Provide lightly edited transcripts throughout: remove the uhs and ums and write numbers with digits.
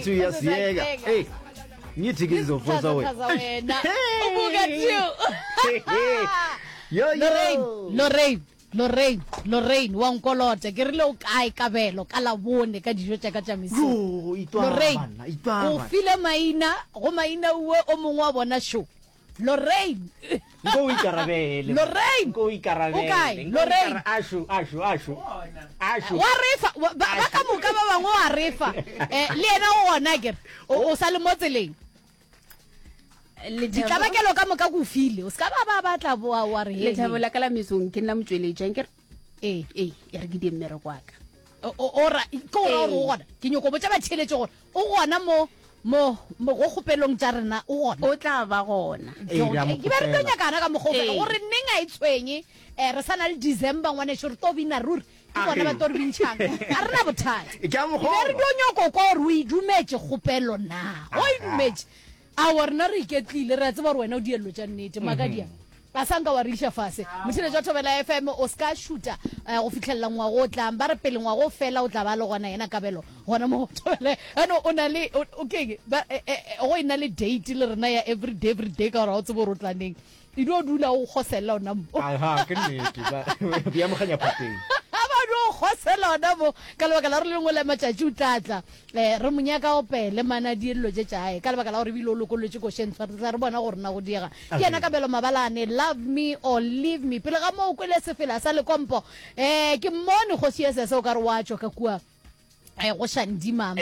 Siyasiyeka. Hey. Ngithi ngizofosa wena. Ubuka Lorraine wa nkolota ke rile o kae kabelo ka la bone ka dijo tsa ka tsa misi. Lorraine o file maina go maina uwe o mongwe wa bona show Lorraine go ikarabele Lorraine go ikarabele okay Lorraine ashu wa refa ba ka moka ba bangwe wa refa le ena o ona ke o sa le motseleng le ditlabakelo ka moka go file o ska ba batla boa wa re le thabela kala mesong ke nna motsweletša ke ya re ke di mmere kwa ka ora ko ra rona ke nyoko botsa ba tšheletse gore o gona mo go khopelong tsa rena o gona o tla ba gona ke ba re tlonya kana ka mogopelo gore nne nga itshwenye re sana le December ngwane short to bina ruri ke bona ba tori bintshang a rena bothata ke a mogopelo re tonyoko ko re idumetse khopelo na o idumetse a warna re iketlile re tseba re wena o dielo tsa nnete magadia ba sanka wa risha fase motšhile jwa Thobela FM o ska shoota go fitlhella ngwa go tla ba re pele ngwa go fela o tla ba le gona yena kabelo gona mo Thobela ano o na le okay ba go ina le date le rena ya every day ka ra o tsebo rotlaneng e do dula o khosela ona mo aha ke nnete ba ya moganya phateng no khosela ona mo ka lebaka la re lengwe le matšatši o tlatla re monyaka o pele mana dielo tše tšae ka lebaka la gore bile o lokolotše košen re bona gore na go diega ke yena kabelo mabalane love me or leave me pele ga mo o kwele sefela sa lekompo ke mmone kgosi ya sese o ka re wa tšwa ka kua go shandi mama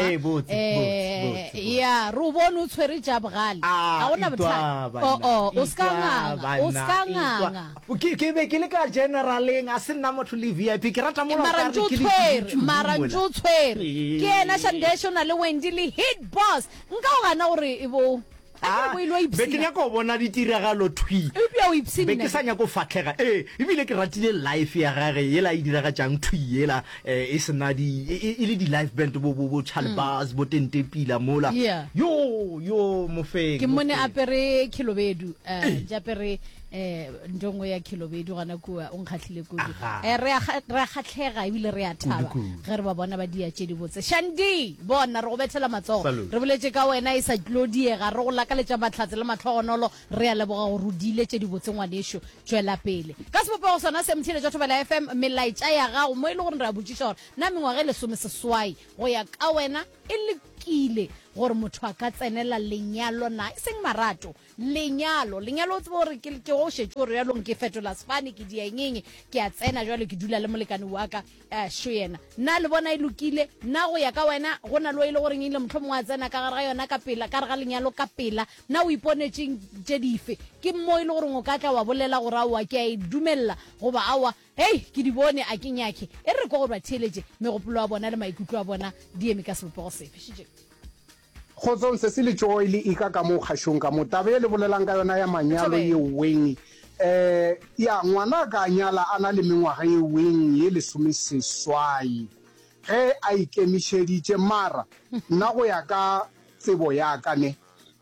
ya ro bona o tshwere ja bogale a ona bothata o ska nganga ke be ke le ka generaleng a se nna motho le VIP ke rata mo mara ntso tshwere ke ena Shandeshona le Wendy le hit boss nka o gana gore e bo be ke nyaka go bona ditiragalo twi be ke sa nyaka go fatlhega ebile ke ratile life ya gage yela e diragatsang twi yela e sena e le di live band bo Chalbaz bo Tente Pila mola yo mofeng ke mone apere Khilobedu japere ndongo ya Khilobedu gana kua o nkgatlhile kudu re kgatlhega ebile re a thaba ge re ba bona ba dia tšedi botse Shandi bona re go bethela matsogo re boletse ka wena e sa tlodiega re go laka le tša matlhatse le matlhogonolo re a leboga go rudile tšedi botse ngwanesho tšwela pele ka sebopego sona se mthile jwa Thobela FM melaetša ya gago mo e le gore re a botšiša gore na mengwaga le 10 go ya ka wena e lekile gore motho a ka tsenela lenyalo na e seng marato lenyalo o tsebo gore ke go shetse gore ya long ke fetola sefane ke diengenge ke a tsena jwale ke dula le molekane wa ka sho yena na le bona e lokile na go ya ka wena go na lo ile gore ngile motho mongwe a tsena ka ga yona ka pela ka re ga lenyalo ka pela na o iponetseng tše dife ke mo ile gore ngo ka tla wa bolela gore a ke a idumella goba awa hey ke di bone a ke nyake e re go gore ba theletše megopolo wa bona le maikutlo a bona di eme ka sebopego sefe shije khotsong se se le joy le ika ka mo khashong ka motabe le bolelang ka yona ya manyalo ye weng ya ngwana ka nyala ana le mengwaga ye weng ye le someseswai ge a ikemišeditše mara nna go ya ka tsebo ya ka ne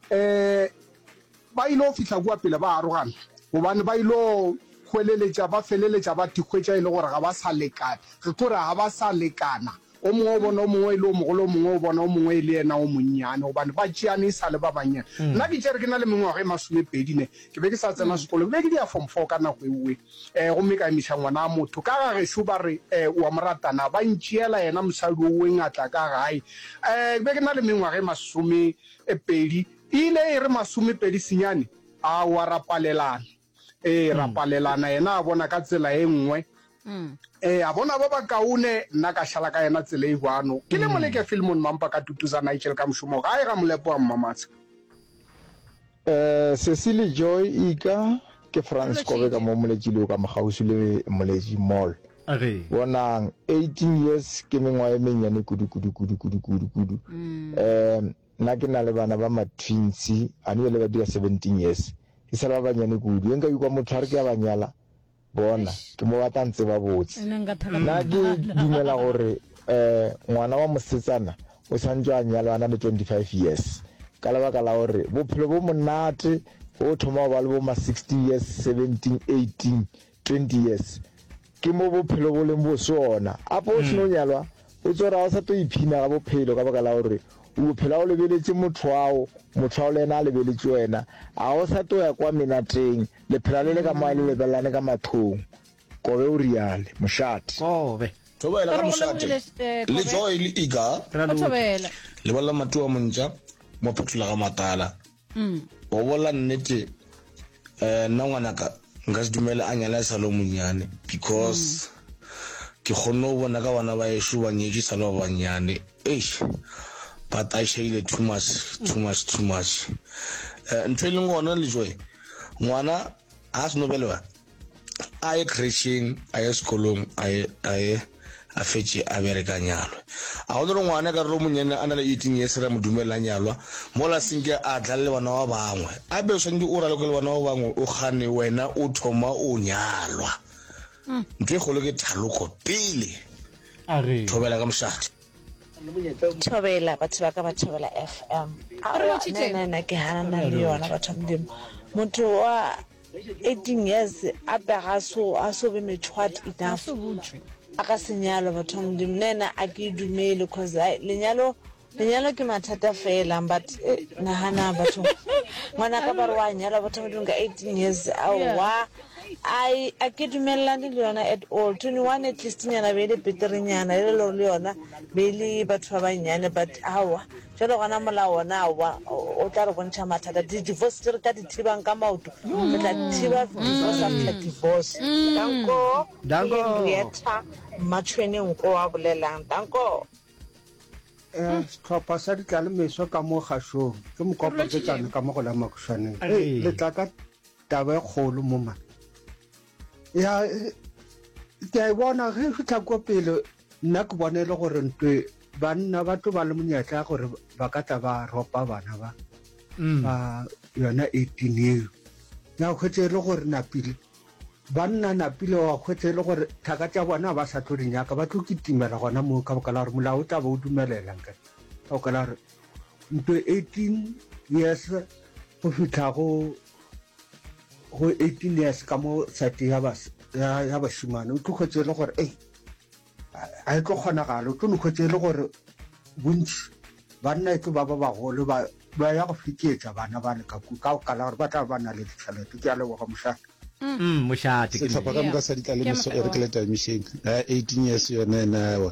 ba ile o fihla kua pele ba arogana gobane ba ile hweleletša ba feleletša ba tikhwetša e le gore ga ba sa lekana ge kore ga ba sa lekana o mongwe o bona o mongwe le o mogolo o mongwe o bona o mongwe le ena o monnyane gobane ba tšeane e sa le ba banyane nna ke tšere ke na le mengwaga e 20 ne ke be ke sa tsena sekolo ke be ke dia form 4 ka nako ewe gomme ka emiša ngwana a motho ka ga gešo ba re wa moratana ba ntšeela yena mosadi o we ngatla ka gae ke be ke na le mengwaga e 20 ile e re 20 senyane a wa rapalelana rapalelana yena a bona ka tsela e nngwe a bona ba ba kaone nna ka šala ka yena tsela e bano ke le moleke Philemon Mampa ka tutuza Nigel ka mšomo ga e ga molepo wa mmamatsa Cecily Joy ika ke France Kobe ka mo moletšile ka mogausi le moletši mall bonang 18 years ke mengwa e menyane kudu nna ke na le bana ba ma-twins a ne le ba dira 17 years ke sala ba banyane kudu enka ikwa motho a re ke a banyala bona ke mo batla ntse ba botse nna ke dumela gore ngwana wa mosetsana o santse a nyala ana le 25 years ka lebaka la gore bophelo bo monate go thoma ba le bo ma 60 years 17 18 20 years ke mo bophelo bo leng bo sona apo o seno nyalwa o tsora o sa to iphina ga bophelo ka baka la gore o phela o lebeletse motho wao le ena a lebeletse wena a o sa toya kwa menateng le phela le ka moa le lebelane ka mathong kobe o riale Moshate kobe thobela ka Moshate le joy le iga thobela le bala matu a montja mo phothola ga matala o bola nnete nna ngwanaka nka se dumela a nyala sa lo monyane because ke khonno bona ka bana ba yeshu ba nyeji sa lo banyane but I share too much ntwele ngwana le joy ngwana a se nobelwa a ye Christian a ye sekolong a fetse a bereka nyalo a go re ngwana ka re monyane a na le 18 years re mo dumela nyalwa mola sinke a tla le bana ba bangwe a be so ndi o ra le bana ba bangwe o gane wena o thoma o nyalwa ntwe go le ke thaloko pele a re thobela ka Moshate thobela batho ba ka ba thobela FM nna ke hana le yona batho modimo motho wa 18 years a pega so be methwat enough a ka senyalo batho modimo nna a ke dumele cause lenyalo ke mathata fela but nahana batho ngwana ka ba rwa nyalo batho modimo ka 18 years awa I ke dumelane le yona at all 21 at least nyana be le peterinyana le lo le yona be le batho ba banyane but awa jalo gona mola wona o tla re bontsha mathata di divorce re ka di thibang ka maoto re tla thiba divorce after divorce danko rieta machwene nko wa bolelang danko tlhopha sa ditlale meso ka mo gashong ke mokopa ke tsana ka mo go la makushwaneng le tla ka taba e kgolo mo ma ya ke bona ge fitla ko pele nna ke bonele gore ntwe banna batho ba le monyetla gore ba ka tla ba ropa bana ba yona 18 years ya khwetse le gore napile banna napile wa khwetse le gore thaka tša bona ba sa tlo dinyaka ba tlo kitimela gona mo ka baka la gore molao tla ba o dumelela nka o ka la re ntwe 18 years go fitla go 18 years ka mo site ya bashimane o tlogetse le gore a e tlo kgonagala o tlo nokgwetse le gore bontši banna e tlo ba bagolo ba ya go fetietsa bana ba le ka kala gore ba tla ba na le ditšhelete ke a leboga Moshate ke tlhopha ka moka sa ditlale meso e re ke leta mission 18 years yone nawa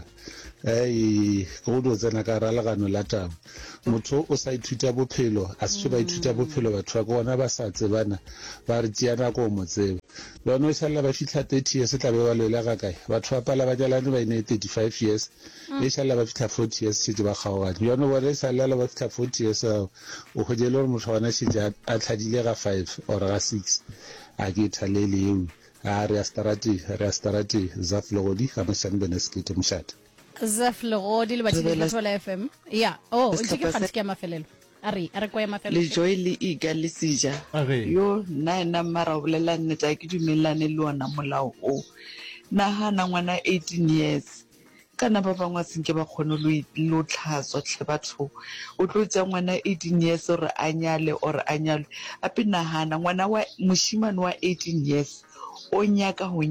go do tsena ka ralagano la tabo motho o sa ithuta bophelo a se ba ithuta bophelo batho ba bona ba sa tsebana ba re tsiana go mo tsebe lona o sala ba fitla 30 years tla be ba lela ga kae batho ba pala ba jalane ba ine 35 years e sala ba fitla 40 years se ba kgaogane yona ba re sala ba fitla 40 years o go jela gore motho wana se ja a tlhadile ga 5 or ga 6 a ke thalele eo a re starati zaflogodi ga mosane beneskete Moshate zaflogodi le batho ba thola FM ya ntse ke fantse ke mafelelo a re kwa ya mafelelo le joy le iga le sija yo nna mara bolela nnetsa ke dumelane le ona molao o nahana ngwana 18 years kana ba bangwe senke ba khone lo tlhatswa tle batho o tlo tsa ngwana 18 years or anyale ape nahana ngwana wa moshimane wa 18 years o nyaka ho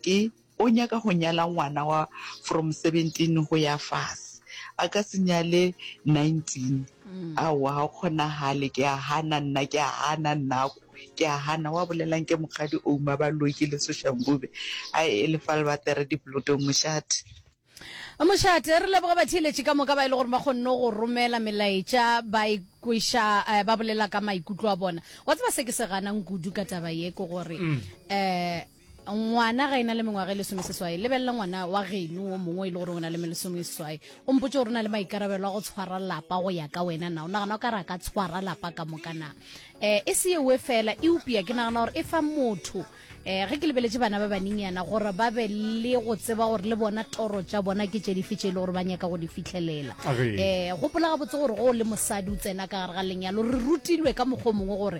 nyala ngwana wa from 17 go ya fast a ka senyale 19 awa ha khona hale ke a hana nako ke a hana wa bolelang ke mogadi o ma ba lokile soshangube a ele fal ba tere diploto Moshate re leboga bathiletše ka moka ba ile gore ba kgonne go romela melaetša ba ikwisha ba bolela ka maikutlo a bona wa tseba se ke se ganang kudu ka taba ye ko gore ngwana ga ina le mengwaga le someseswai lebella ngwana wa geno o mongwe ile gore o na le someseswai o mpotse gore na le maikarabelo a go tshwara lapa go ya ka wena na o nagana o ka ra ka tshwara lapa ka moka na e se ewe fela e upia ke nagana gore e fa motho ge ke lebeletse bana ba banenyana gore ba be le go tseba gore le bona toro tša bona ke tše dife tše e le gore ba nyaka go di fitlhelela gopola ga botse gore go le mosadi o tsena ka gare ga lenyalo re rutilwe ka mokgwa mongwe gore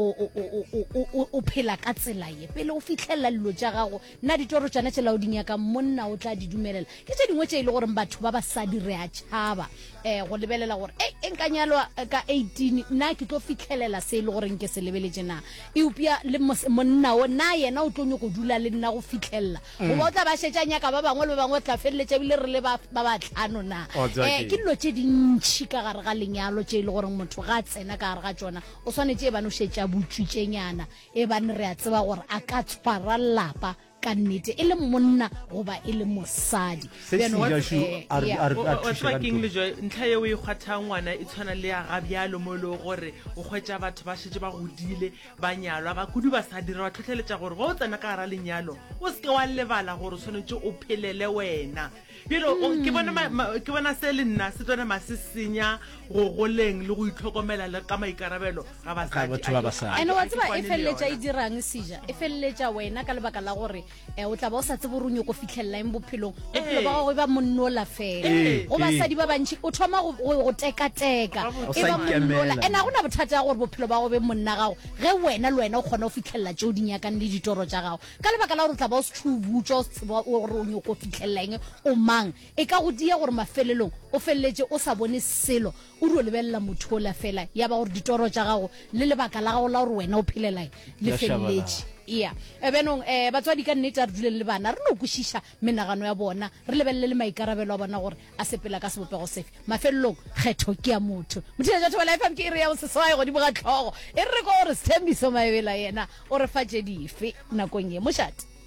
o phela ka tsela ye pele o fitlhelela dilo tša gago nna ditoro tšana tšela o di nyaka monna o tla di dumelela ke tše dingwe tše e le gore batho ba basadi re a tšhaba go lebelela gore e nka nyalwa ka 18 nna ke tlo fitlhelela se e le le gore nke se lebeletse na e upia le monna o na yena o tlonyo go dula le nna go fitlhella go ba tla ba shetjanya ka ba bangwe le bangwe tla felletsa bile re le ba tlhano na ke dilo tse dintšhi ka gare ga lenyalo tse ile gore motho ga tsena ka gare ga tsona o swanetse ba no shetja butšutšenyana e bane re a tseba gore a ka tshwara lapa ka nnete e le monna goba e le mosadi ntlha eo e kgwathang ngwana e tshwana le ya gabyalo mo e le gore o kgwetsa batho ba shetse ba godile ba nyalwa ba kudu ba sa dira ba tlhotlheletša gore go o tsena ka gara lenyalo o seke wa lebala gore o tshwanetse o phelele wena ke bona se le nna se tswana masesenya go goleng le go itlhokomela le ka maikarabelo ga basadi ene wa tseba e felletša e dirang sija e felletša wena ka lebaka la gore o tla ba o sa tse borunyo go fitlhelela eng bophelong bophelo ba gago ba monnola fela go basadi ba bantši o thoma go tekateka e ba monnola ene ga gona bothata ya gore bophelo ba go be monna gago ge wena le wena o kgona go fitlhelela tšeo di nyakang le ditoro tša gago ka lebaka la gore o tla ba o se thubutswa o se tseba gore o nyoko fitlhelela eng o mang e ka go dia gore mafelelong o feleletse o sa bone selo o dio lebelela motho ola fela ya ba gore ditoro tša gago le lebaka la gago la gore wena o phelelae le feleletse benong batswadi ka nnete a re duleng le bana re no kwešiša menagano ya bona re lebelele le maikarabelo a bona gore a sepela ka sebopego sefe mafelelong kgetho ke ya motho mothila jwa Life ke re ya seswae godimo ga tlhogo e re ko gore Sthembiso Maebela yena o re fa tše dife nakong ye mošate